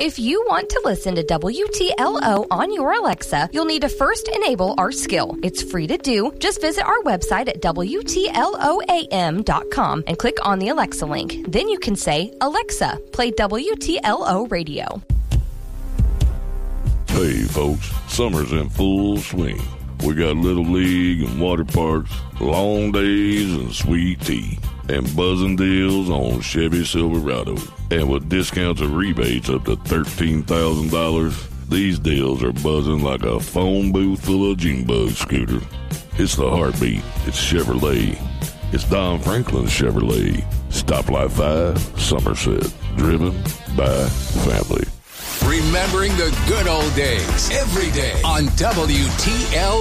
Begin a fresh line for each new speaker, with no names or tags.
If you want to listen to WTLO on your Alexa, you'll need to first enable our skill. It's free to do. Just visit our website at WTLOAM.com and click on the Alexa link. Then you can say, Alexa, play WTLO radio.
Hey folks, summer's in full swing. We got Little League and water parks, long days and sweet tea, and buzzing deals on Chevy Silverado. And with discounts and rebates up to $13,000, these deals are buzzing like a phone booth full of Junebug scooter. It's the heartbeat. It's Chevrolet. It's Don Franklin's Chevrolet. Stoplight 5, Somerset. Driven by family.
Remembering the good old days every day on WTL.